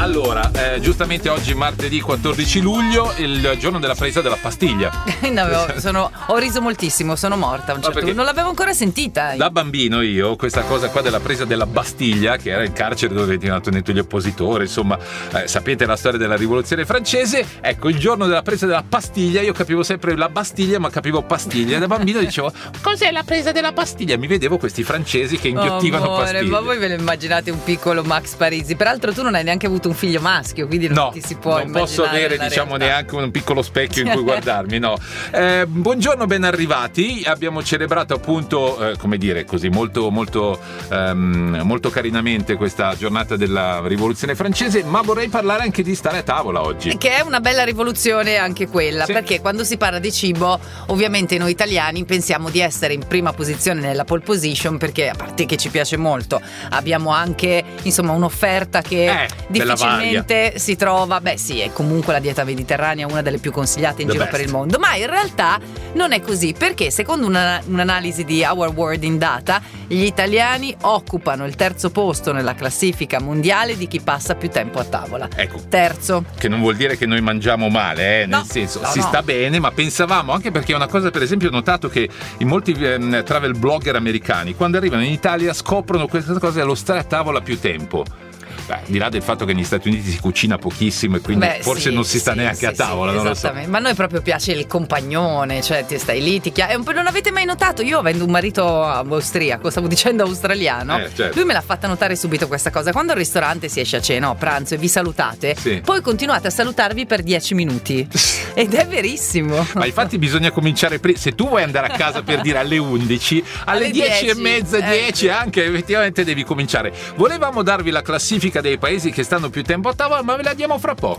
Allora, giustamente oggi martedì 14 luglio, il giorno della presa della pastiglia. Ho riso moltissimo, sono morta a un certo punto. Non l'avevo ancora sentita. Da bambino io, questa cosa qua della presa della Bastiglia, che era il carcere dove venivano tenuti gli oppositori, insomma, sapete la storia della rivoluzione francese, ecco, il giorno della presa della pastiglia, io capivo sempre la Bastiglia, ma capivo pastiglia. Da bambino dicevo, cos'è la presa della pastiglia? Mi vedevo questi francesi che inghiottivano pastiglie. Ma voi ve lo immaginate un piccolo Max Parisi? Peraltro tu non hai neanche avuto un figlio maschio, quindi non ti si può immaginare. Non posso avere, diciamo, neanche un piccolo specchio in cui guardarmi, no. Buongiorno, ben arrivati. Abbiamo celebrato appunto, come dire, così molto carinamente questa giornata della rivoluzione francese, ma vorrei parlare anche di stare a tavola oggi. Che è una bella rivoluzione anche quella, sì. Perché quando si parla di cibo, ovviamente noi italiani pensiamo di essere in prima posizione nella pole position, perché a parte che ci piace molto, abbiamo anche, insomma, un'offerta che difficilmente si trova. Beh sì, è comunque la dieta mediterranea una delle più consigliate in giro per il mondo, ma in realtà non è così, perché secondo un'analisi di Our World in Data, gli italiani occupano il terzo posto nella classifica mondiale di chi passa più tempo a tavola. Ecco, terzo. Che non vuol dire che noi mangiamo male, no, nel senso si sta bene, ma pensavamo, anche perché è una cosa, per esempio, ho notato che in molti travel blogger americani, quando arrivano in Italia, scoprono questa cosa dello stare a tavola più tempo. Beh, di là del fatto che negli Stati Uniti si cucina pochissimo e quindi forse non si sta neanche a tavola, non lo so. Ma a noi proprio piace il compagnone, cioè ti stai lì, non avete mai notato? Io avendo un marito austriaco, stavo dicendo australiano, certo. Lui me l'ha fatta notare subito questa cosa. Quando al ristorante si esce a cena o pranzo e vi salutate, poi continuate a salutarvi per 10 minuti ed è verissimo. Ma infatti bisogna cominciare se tu vuoi andare a casa, per dire, alle 11, alle 10 e mezza, 10 anche, effettivamente devi cominciare. Volevamo darvi la classifica dei paesi che stanno più tempo a tavola, ma ve la diamo fra poco.